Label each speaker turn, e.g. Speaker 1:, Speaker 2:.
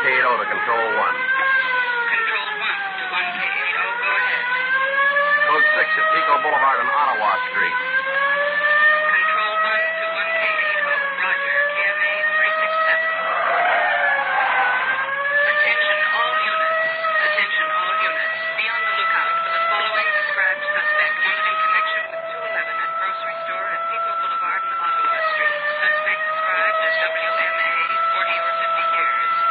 Speaker 1: 1KO to Control 1.
Speaker 2: Control 1 to 1KO. Go ahead.
Speaker 1: Code 6 at Pico Boulevard and Ottawa Street.